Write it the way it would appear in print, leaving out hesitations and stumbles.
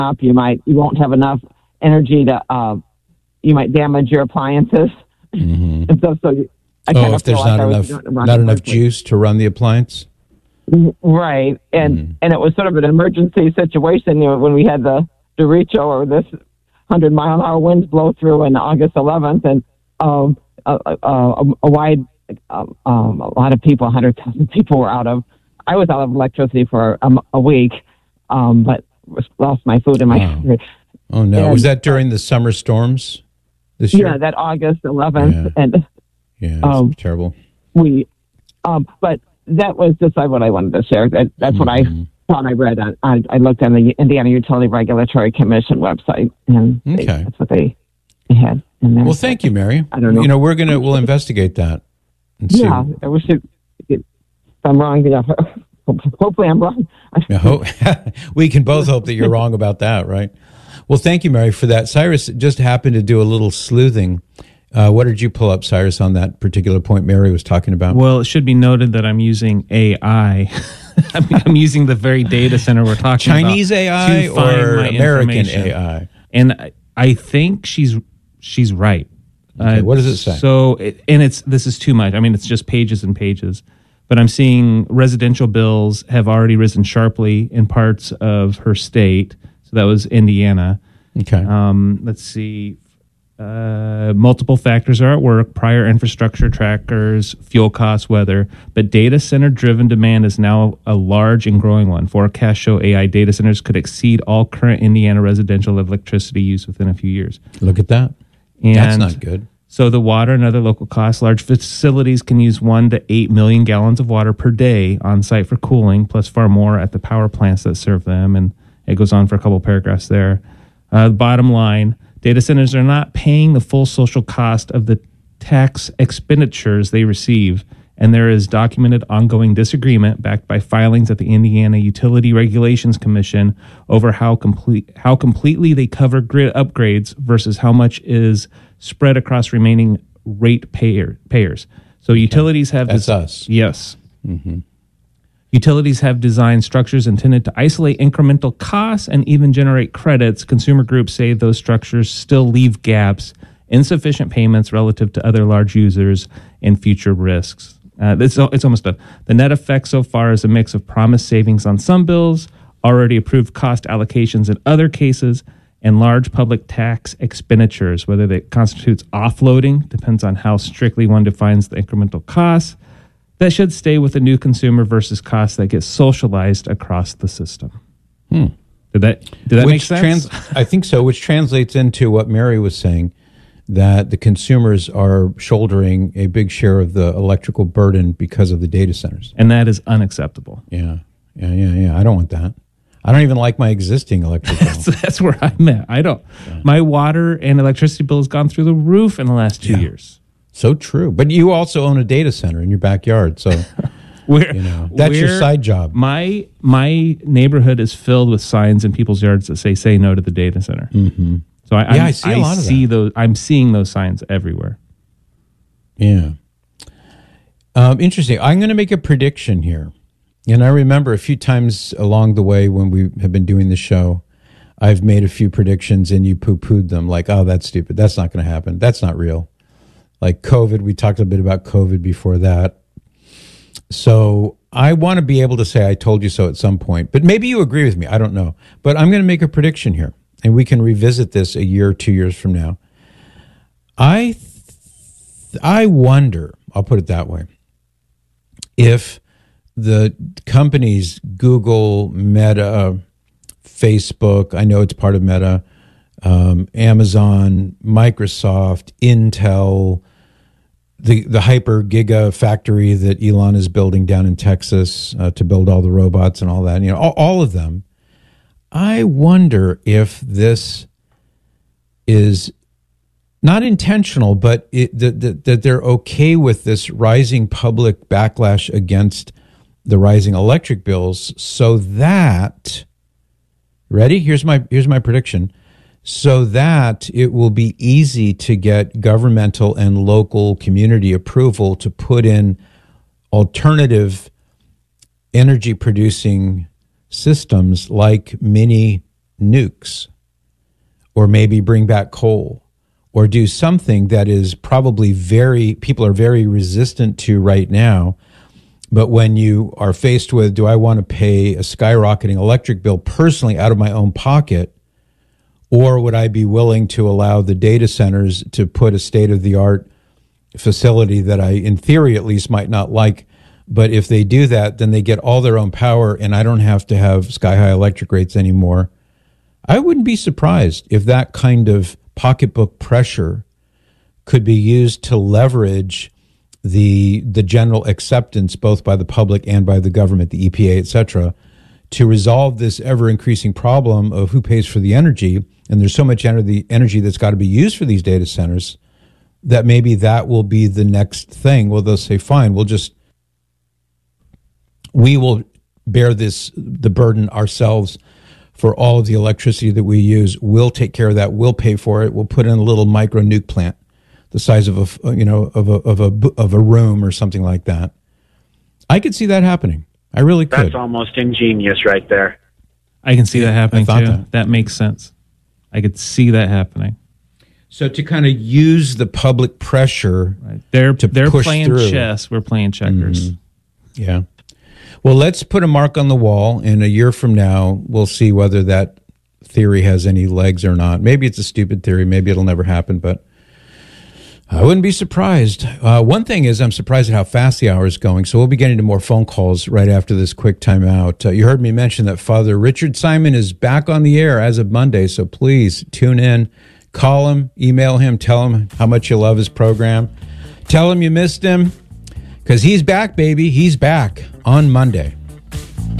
up, you won't have enough energy to, you might damage your appliances. Mm-hmm. And so if there's not enough juice to run the appliance? Right. And it was sort of an emergency situation, when we had the derecho, or this 100-mile-an-hour winds blow through on August 11th, and a lot of people, 100,000 people were I was out of electricity for a week, but lost my food and my refrigerator. Oh, no. Was that during the summer storms this year? Yeah, that August 11th. Yeah. And it's terrible. But that was just what I wanted to share. That's what I thought I read. I looked on the Indiana Utility Regulatory Commission website, and that's what they had. Well, thank you, Mary. I don't know. We'll investigate that. And see. Yeah, I wish if I'm wrong, hopefully I'm wrong. We can both hope that you're wrong about that, right? Well, thank you, Mary, for that. Cyrus just happened to do a little sleuthing. What did you pull up, Cyrus, on that particular point Mary was talking about? Well, it should be noted that I'm using AI. I'm using the very data center we're talking about. Chinese AI or American AI? And I think she's right. Okay, what does it say? So, this is too much. I mean, it's just pages and pages. But I'm seeing residential bills have already risen sharply in parts of her state. So that was Indiana. Okay. Let's see. Multiple factors are at work: prior infrastructure trackers, fuel costs, weather. But data center-driven demand is now a large and growing one. Forecasts show AI data centers could exceed all current Indiana residential electricity use within a few years. Look at that. And that's not good. So the water and other local costs. Large facilities can use 1 to 8 million gallons of water per day on site for cooling, plus far more at the power plants that serve them. And it goes on for a couple paragraphs there. Bottom line, data centers are not paying the full social cost of the tax expenditures they receive, and there is documented ongoing disagreement backed by filings at the Indiana Utility Regulations Commission over how completely they cover grid upgrades versus how much is spread across remaining rate payers. So utilities have... That's us. Yes. Mm-hmm. Utilities have designed structures intended to isolate incremental costs and even generate credits. Consumer groups say those structures still leave gaps, insufficient payments relative to other large users, and future risks. It's almost done. The net effect so far is a mix of promised savings on some bills, already approved cost allocations in other cases, and large public tax expenditures. Whether that constitutes offloading depends on how strictly one defines the incremental costs. That should stay with the new consumer versus costs that get socialized across the system. Did that make sense? I think so, which translates into what Mary was saying, that the consumers are shouldering a big share of the electrical burden because of the data centers. And that is unacceptable. Yeah. I don't want that. I don't even like my existing electric bill. That's where I'm at. I don't. Yeah. My water and electricity bill has gone through the roof in the last 2 years. So true. But you also own a data center in your backyard, so that's your side job. My neighborhood is filled with signs in people's yards that say no to the data center. Mm-hmm. So I see a lot of that. I'm seeing those signs everywhere. Yeah. Interesting. I'm going to make a prediction here. And I remember a few times along the way when we have been doing the show, I've made a few predictions and you poo-pooed them like, oh, that's stupid. That's not going to happen. That's not real. Like COVID, we talked a bit about COVID before that. So I want to be able to say I told you so at some point. But maybe you agree with me. I don't know. But I'm going to make a prediction here. And we can revisit this a year or 2 years from now. I wonder, I'll put it that way, if the companies, Google, Meta, Facebook, I know it's part of Meta, Amazon, Microsoft, Intel, the hyper giga factory that Elon is building down in Texas to build all the robots and all that, all of them. I wonder if this is not intentional, but that they're okay with this rising public backlash against the rising electric bills, so that, ready? Here's my prediction. So that it will be easy to get governmental and local community approval to put in alternative energy producing systems like mini nukes, or maybe bring back coal, or do something that is probably people are very resistant to right now. But when you are faced with, do I want to pay a skyrocketing electric bill personally out of my own pocket, or would I be willing to allow the data centers to put a state-of-the-art facility that I, in theory at least, might not like, but if they do that, then they get all their own power and I don't have to have sky-high electric rates anymore. I wouldn't be surprised if that kind of pocketbook pressure could be used to leverage the general acceptance, both by the public and by the government, the EPA, et cetera, to resolve this ever-increasing problem of who pays for the energy. And there's so much energy that's got to be used for these data centers that maybe that will be the next thing. Well, they'll say, fine, we will bear the burden ourselves for all of the electricity that we use. We'll take care of that. We'll pay for it. We'll put in a little micro nuke plant the size of a room or something like that. I could see that happening. I really could. That's almost ingenious right there. I can see that happening too. That makes sense. I could see that happening. So to kind of use the public pressure, right. They're push playing through. Chess. We're playing checkers. Mm-hmm. Yeah. Well, let's put a mark on the wall, and a year from now, we'll see whether that theory has any legs or not. Maybe it's a stupid theory. Maybe it'll never happen, but I wouldn't be surprised. One thing is I'm surprised at how fast the hour is going, so we'll be getting to more phone calls right after this quick timeout. You heard me mention that Father Richard Simon is back on the air as of Monday, so please tune in, call him, email him, tell him how much you love his program. Tell him you missed him, because he's back, baby. He's back on Monday.